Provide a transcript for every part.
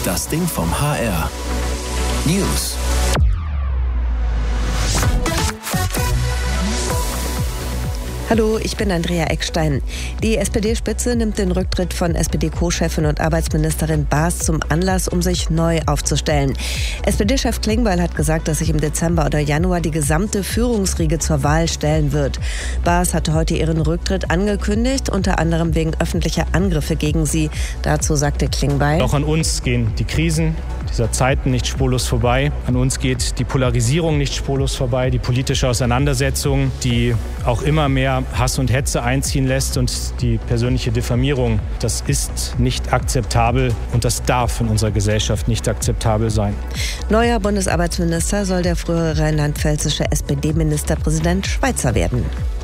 Das Ding vom HR. News. Hallo, ich bin Andrea Eckstein. Die SPD-Spitze nimmt den Rücktritt von SPD-Co-Chefin und Arbeitsministerin Baas zum Anlass, um sich neu aufzustellen. SPD-Chef Klingbeil hat gesagt, dass sich im Dezember oder Januar die gesamte Führungsriege zur Wahl stellen wird. Baas hatte heute ihren Rücktritt angekündigt, unter anderem wegen öffentlicher Angriffe gegen sie. Dazu sagte Klingbeil: Auch an uns gehen die Krisen dieser Zeiten nicht spurlos vorbei. An uns geht die Polarisierung nicht spurlos vorbei, die politische Auseinandersetzung, die auch immer mehr Hass und Hetze einziehen lässt und die persönliche Diffamierung. Das ist nicht akzeptabel und das darf in unserer Gesellschaft nicht akzeptabel sein. Neuer Bundesarbeitsminister soll der frühere rheinland-pfälzische SPD-Ministerpräsident Schweizer werden.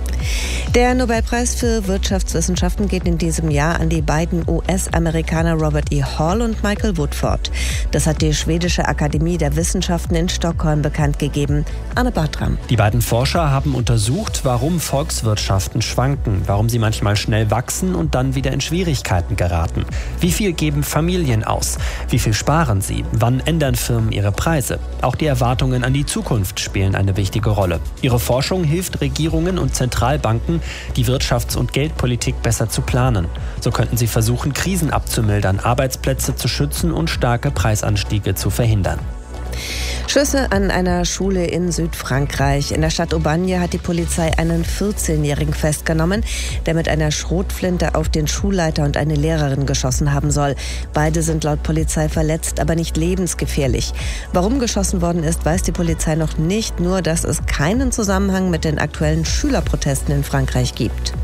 Der Nobelpreis für Wirtschaftswissenschaften geht in diesem Jahr an die beiden US-Amerikaner Robert E. Hall und Michael Woodford. Das hat die Schwedische Akademie der Wissenschaften in Stockholm bekannt gegeben. Anne Bartram. Die beiden Forscher haben untersucht, warum Volkswirtschaften schwanken, warum sie manchmal schnell wachsen und dann wieder in Schwierigkeiten geraten. Wie viel geben Familien aus? Wie viel sparen sie? Wann ändern Firmen ihre Preise? Auch die Erwartungen an die Zukunft spielen eine wichtige Rolle. Ihre Forschung hilft Regierungen und Zentralbanken, die Wirtschafts- und Geldpolitik besser zu planen. So könnten sie versuchen, Krisen abzumildern, Arbeitsplätze zu schützen und starke Preisanstiege zu verhindern. Schüsse an einer Schule in Südfrankreich. In der Stadt Aubagne hat die Polizei einen 14-Jährigen festgenommen, der mit einer Schrotflinte auf den Schulleiter und eine Lehrerin geschossen haben soll. Beide sind laut Polizei verletzt, aber nicht lebensgefährlich. Warum geschossen worden ist, weiß die Polizei noch nicht, nur dass es keinen Zusammenhang mit den aktuellen Schülerprotesten in Frankreich gibt.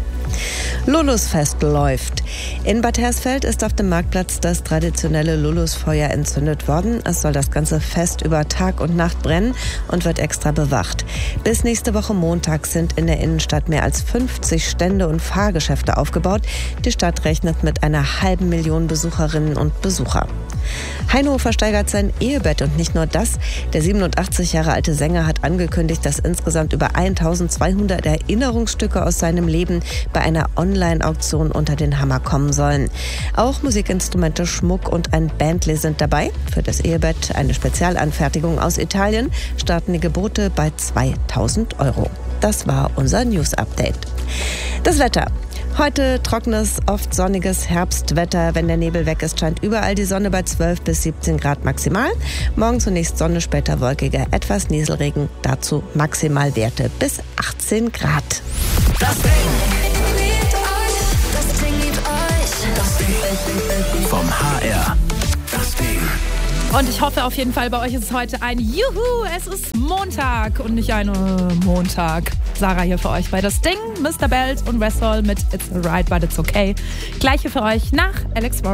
Lulusfest läuft. In Bad Hersfeld ist auf dem Marktplatz das traditionelle Lulusfeuer entzündet worden. Es soll das ganze Fest über Tag und Nacht brennen und wird extra bewacht. Bis nächste Woche Montag sind in der Innenstadt mehr als 50 Stände und Fahrgeschäfte aufgebaut. Die Stadt rechnet mit 500.000 Besucherinnen und Besucher. Heino versteigert sein Ehebett und nicht nur das. Der 87 Jahre alte Sänger hat angekündigt, dass insgesamt über 1200 Erinnerungsstücke aus seinem Leben bei einer Online-Auktion unter den Hammer kommen sollen. Auch Musikinstrumente, Schmuck und ein Bentley sind dabei. Für das Ehebett eine Spezialanfertigung aus Italien. Starten die Gebote bei 2.000 €. Das war unser News-Update. Das Wetter. Heute trockenes, oft sonniges Herbstwetter. Wenn der Nebel weg ist, scheint überall die Sonne bei 12 bis 17 Grad maximal. Morgen zunächst Sonne, später wolkiger, etwas Nieselregen. Dazu Maximalwerte bis 18 Grad. Das Ding vom HR. Das Ding. Und ich hoffe auf jeden Fall, bei euch ist es heute ein Juhu, es ist Montag und nicht ein Montag. Sarah hier für euch bei Das Ding, Mr. Belt und Westall mit It's Alright, but it's okay. Gleiche für euch nach Alex Warren.